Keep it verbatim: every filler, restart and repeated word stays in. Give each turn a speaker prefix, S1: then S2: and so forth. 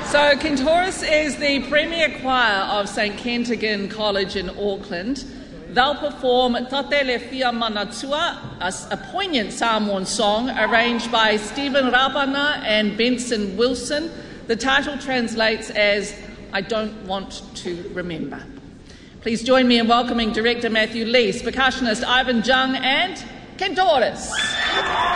S1: So Kentauris is the premier choir of St Kentigern College in Auckland. They'll perform Tate le Fia Manatua, a, a poignant Samoan song arranged by Stephen Rapana and Benson Wilson. The title translates as I Don't Want to Remember. Please join me in welcoming director Matthew Lees, percussionist Ivan Jung and Kentauris.